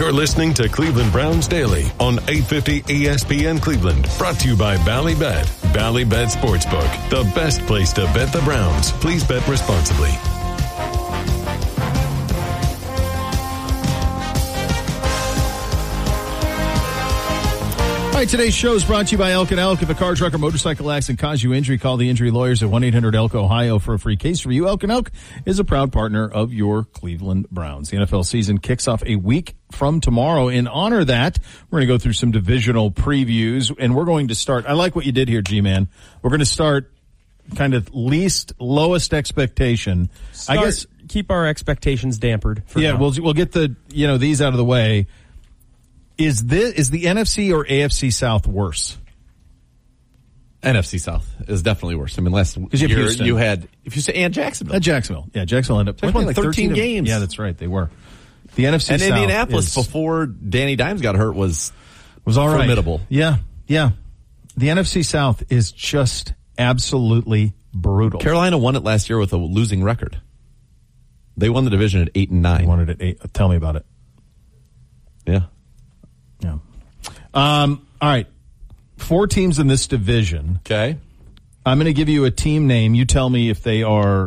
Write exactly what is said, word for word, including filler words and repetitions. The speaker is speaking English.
You're listening to Cleveland Browns Daily on eight fifty E S P N Cleveland. Brought to you by Ballybet. Ballybet Sportsbook, the best place to bet the Browns. Please bet responsibly. All right, today's show is brought to you by Elk and Elk. If a car, truck, or motorcycle accident caused you injury, call the injury lawyers at one eight hundred elk ohio for a free case review. Elk and Elk is a proud partner of your Cleveland Browns. The N F L season kicks off a week from tomorrow. In honor of that, we're going to go through some divisional previews, and we're going to start. I like what you did here, G-Man. We're going to start kind of least, lowest expectation. Start, I guess keep our expectations dampered. For yeah, now. we'll we'll get the you know these out of the way. Is this is the N F C or A F C South worse? N F C South is definitely worse. I mean, last you year Houston. you had, if you say, and Jacksonville. Uh, Jacksonville. Yeah, Jacksonville ended up They won like thirteen of, games. Yeah, that's right. They were. The N F C and South Indianapolis is, before Danny Dimes got hurt was was all right. formidable. Yeah, yeah. The N F C South is just absolutely brutal. Carolina won it last year with a losing record. They won the division at eight and nine. They won it at eight. Tell me about it. Yeah. Yeah. Um, all right. Four teams in this division. Okay. I'm going to give you a team name. You tell me if they are